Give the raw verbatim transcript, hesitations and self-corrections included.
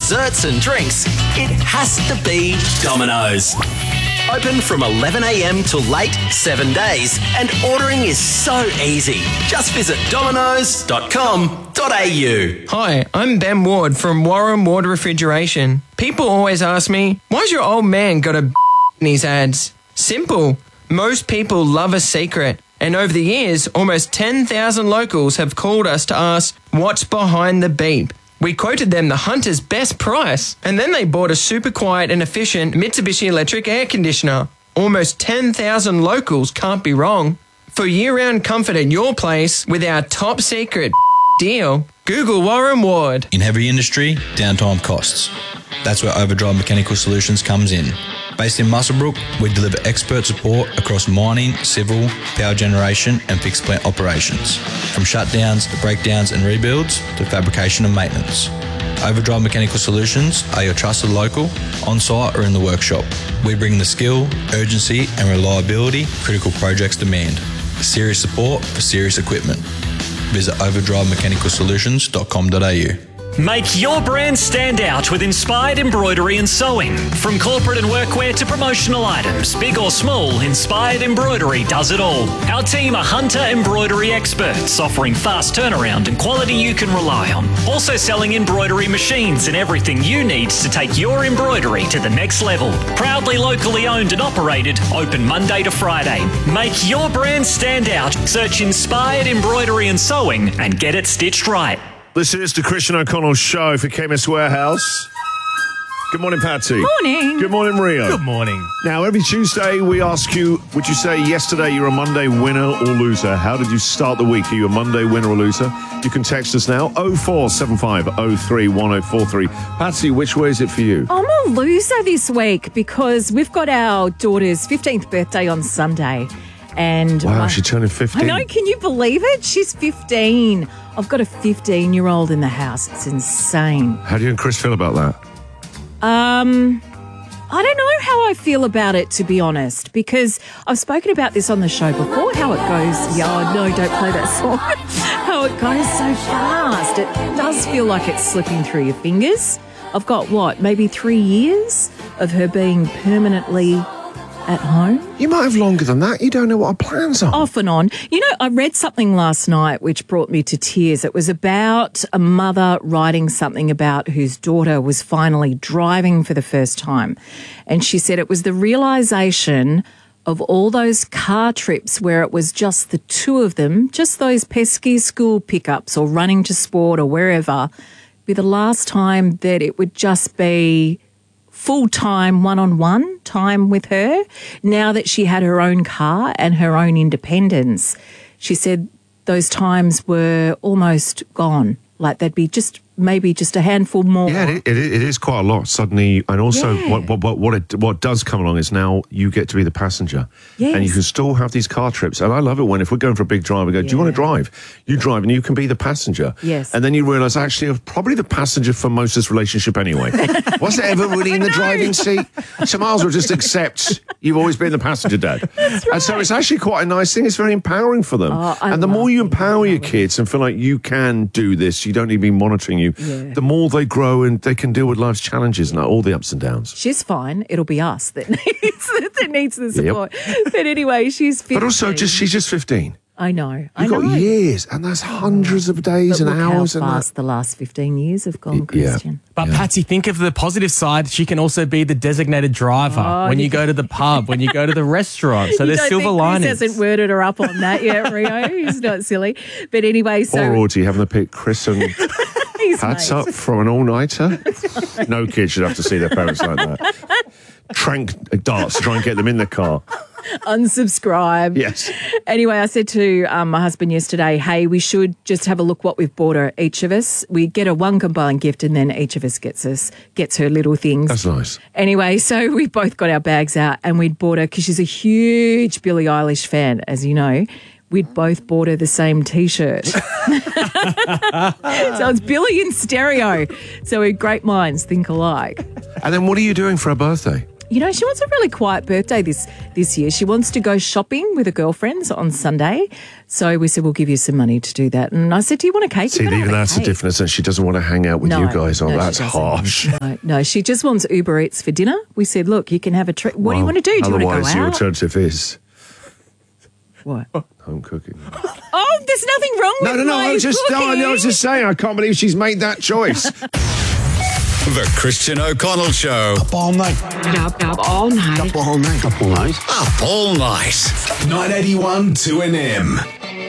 desserts and drinks, it has to be Domino's. Open from eleven a m till late, seven days, and ordering is so easy. Just visit dominoes dot com dot a u. Hi, I'm Ben Ward from Warren Ward Refrigeration. People always ask me, why's your old man got a b- in his ads? Simple. Most people love a secret. And over the years, almost ten thousand locals have called us to ask, what's behind the beep? We quoted them the Hunter's best price, and then they bought a super quiet and efficient Mitsubishi electric air conditioner. Almost ten thousand locals can't be wrong. For year-round comfort at your place with our top secret deal, Google Warren Ward. In heavy industry, downtime costs. That's where Overdrive Mechanical Solutions comes in. Based in Muswellbrook, we deliver expert support across mining, civil, power generation and fixed plant operations. From shutdowns to breakdowns and rebuilds to fabrication and maintenance. Overdrive Mechanical Solutions are your trusted local, on-site or in the workshop. We bring the skill, urgency and reliability critical projects demand. Serious support for serious equipment. Visit overdrive mechanical solutions dot com dot a u. Make your brand stand out with Inspired Embroidery and Sewing. From corporate and workwear to promotional items, big or small, Inspired Embroidery does it all. Our team are Hunter embroidery experts, offering fast turnaround and quality you can rely on. Also selling embroidery machines and everything you need to take your embroidery to the next level. Proudly locally owned and operated, open Monday to Friday. Make your brand stand out. Search Inspired Embroidery and Sewing and get it stitched right. This is the Christian O'Connell Show for Chemist Warehouse. Good morning, Patsy. Morning. Good morning, Rio. Good morning. Now, every Tuesday we ask you, would you say yesterday you're a Monday winner or loser? How did you start the week? Are you a Monday winner or loser? You can text us now, oh four seven five oh three one oh four three. Patsy, which way is it for you? I'm a loser this week because we've got our daughter's fifteenth birthday on Sunday. And Wow, my, she's turning fifteen. I know, can you believe it? She's fifteen. I've got a fifteen-year-old in the house. It's insane. How do you and Chris feel about that? Um, I don't know how I feel about it, to be honest, because I've spoken about this on the show before, how it goes. Yeah, oh, no, don't play that song. How it goes so fast. It does feel like it's slipping through your fingers. I've got, what, maybe three years of her being permanently at home. You might have longer than that. You don't know what our plans are. Off and on. You know, I read something last night which brought me to tears. It was about a mother writing something about whose daughter was finally driving for the first time. And she said it was the realisation of all those car trips where it was just the two of them, just those pesky school pickups or running to sport or wherever, be the last time that it would just be full-time one-on-one time with her. Now that she had her own car and her own independence, she said those times were almost gone. Like they'd be just maybe just a handful more. Yeah, it, it, it is quite a lot suddenly. And also Yeah. what, what, what, what, it, what does come along is now you get to be the passenger. Yes. And you can still have these car trips. And I love it when if we're going for a big drive, we go, do you want to drive? You drive and you can be the passenger. Yes. And then you realise, actually, I'm probably the passenger for most of this relationship anyway. Was it ever really in the driving seat? So Miles will just accept you've always been the passenger, Dad. That's right. And so it's actually quite a nice thing. It's very empowering for them. Oh, I and the more love you being empower your empowered. kids and feel like you can do this, you don't need to be monitoring you, Yeah. the more they grow and they can deal with life's challenges and all the ups and downs. She's fine. It'll be us that needs that needs the support. But anyway, she's fifteen. But also, just she's just fifteen. I know. I You've got know. years, and that's hundreds of days But and look hours how and fast that. the last fifteen years have gone, Yeah. Christian. But Yeah. Patsy, think of the positive side. She can also be the designated driver Oh, when you you go to the pub, when you go to the restaurant. So You there's don't silver think linings. Chris hasn't worded her up on that yet, Rio. He's not silly. But anyway, so Poor Audrey having to pick Chris and he's Hats mate. up for an all-nighter. No kid should have to see their parents like that. Trank darts to try and get them in the car. Unsubscribe. Yes. Anyway, I said to um, my husband yesterday, hey, we should just have a look what we've bought her, each of us. We get her one combined gift and then each of us gets us gets her little things. That's nice. Anyway, so we both got our bags out and we'd bought her, because she's a huge Billie Eilish fan, as you know. We'd both bought her the same T-shirt. So it's Billie in stereo. So we great minds think alike. And then what are you doing for her birthday? You know, she wants a really quiet birthday this this year. She wants to go shopping with her girlfriends on Sunday. So we said, we'll give you some money to do that. And I said, do you want a cake? See, You've got to even have a that's the cake. difference, and she doesn't want to hang out with No, you guys. Oh, no, she that's doesn't. harsh. No, no, she just wants Uber Eats for dinner. We said, look, you can have a treat. What do you Well, want to do? Do you want to Otherwise, go the out? alternative is What? home cooking. Oh, there's nothing wrong No, with no, no. my I was just, no, cooking. I was just saying. I can't believe she's made that choice. The Christian O'Connell Show. Up all night. Up, up all night. Up all night. Up all night. Up all night. nine eighty-one two N M.